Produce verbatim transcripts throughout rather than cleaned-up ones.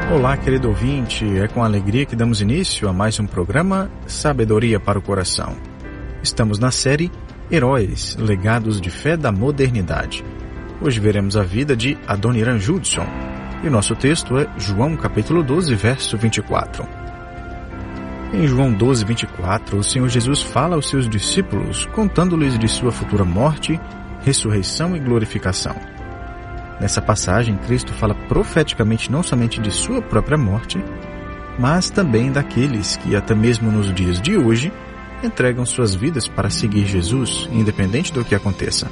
Olá, querido ouvinte, é com alegria que damos início a mais um programa Sabedoria para o Coração. Estamos na série Heróis, Legados de Fé da Modernidade. Hoje veremos a vida de Adoniran Judson, e o nosso texto é João capítulo doze, verso vinte e quatro. Em João doze, vinte e quatro, o Senhor Jesus fala aos seus discípulos, contando-lhes de sua futura morte, ressurreição e glorificação. Nessa passagem, Cristo fala profeticamente não somente de sua própria morte, mas também daqueles que, até mesmo nos dias de hoje, entregam suas vidas para seguir Jesus, independente do que aconteça.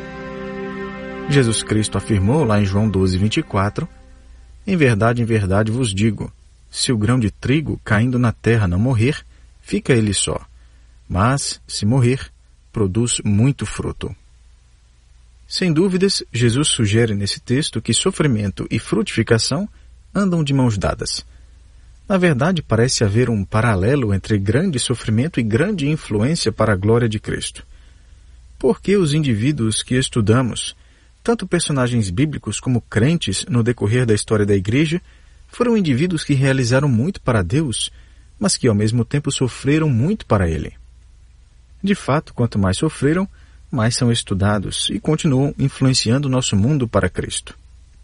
Jesus Cristo afirmou lá em João doze, vinte e quatro, Em verdade, em verdade vos digo, se o grão de trigo caindo na terra não morrer, fica ele só, mas, se morrer, produz muito fruto. Sem dúvidas, Jesus sugere nesse texto que sofrimento e frutificação andam de mãos dadas. Na verdade, parece haver um paralelo entre grande sofrimento e grande influência para a glória de Cristo. Porque os indivíduos que estudamos, tanto personagens bíblicos como crentes no decorrer da história da Igreja, foram indivíduos que realizaram muito para Deus, mas que ao mesmo tempo sofreram muito para Ele. De fato, quanto mais sofreram, mais são estudados e continuam influenciando nosso mundo para Cristo.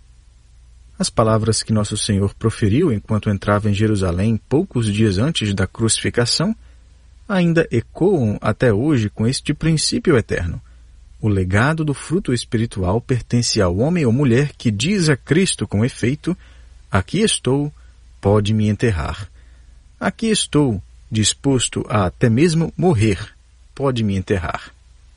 As palavras que nosso Senhor proferiu enquanto entrava em Jerusalém poucos dias antes da crucificação ainda ecoam até hoje com este princípio eterno. O legado do fruto espiritual pertence ao homem ou mulher que diz a Cristo com efeito: aqui estou, pode me enterrar. Aqui estou, disposto a até mesmo morrer, pode me enterrar.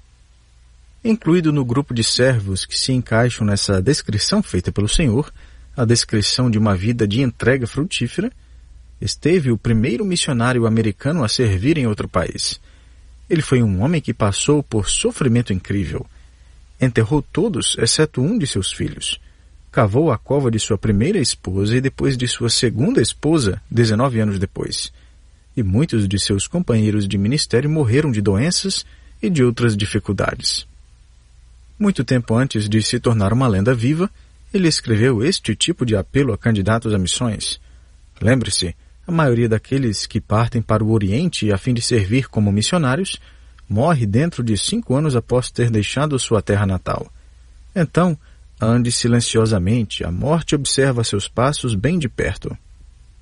Incluído no grupo de servos que se encaixam nessa descrição feita pelo Senhor, a descrição de uma vida de entrega frutífera, esteve o primeiro missionário americano a servir em outro país. Ele foi um homem que passou por sofrimento incrível. Enterrou todos, exceto um de seus filhos. Cavou a cova de sua primeira esposa e depois de sua segunda esposa, dezenove anos depois. E muitos de seus companheiros de ministério morreram de doenças e de outras dificuldades. Muito tempo antes de se tornar uma lenda viva, ele escreveu este tipo de apelo a candidatos a missões. Lembre-se, a maioria daqueles que partem para o Oriente a fim de servir como missionários morre dentro de cinco anos após ter deixado sua terra natal. Então, ande silenciosamente, a morte observa seus passos bem de perto.